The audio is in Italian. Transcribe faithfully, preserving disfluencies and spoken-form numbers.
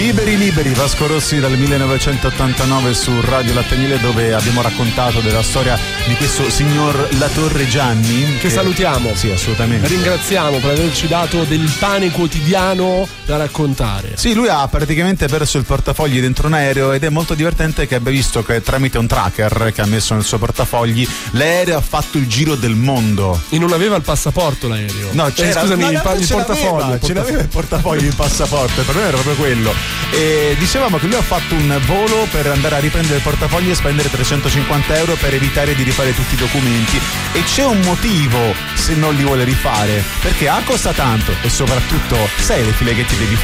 Liberi liberi, Vasco Rossi dal millenovecentottantanove su Radio Latte Miele, dove abbiamo raccontato della storia di questo signor Latorre Gianni, che, che salutiamo. Sì, assolutamente. Ringraziamo per averci dato del pane quotidiano da raccontare. Sì, lui ha praticamente perso il portafogli dentro un aereo ed è molto divertente che abbia visto che tramite un tracker che ha messo nel suo portafogli l'aereo ha fatto il giro del mondo. E non aveva il passaporto l'aereo? No, c'era, eh, scusami, no, il, pa- il ce portafoglio. L'aveva, ce l'aveva il portafoglio, il passaporto, per noi era proprio quello. E dicevamo che lui ha fatto un volo per andare a riprendere il portafoglio e spendere trecentocinquanta euro per evitare di rifare tutti i documenti, e c'è un motivo se non li vuole rifare, perché A costa tanto e soprattutto sai le file che ti devi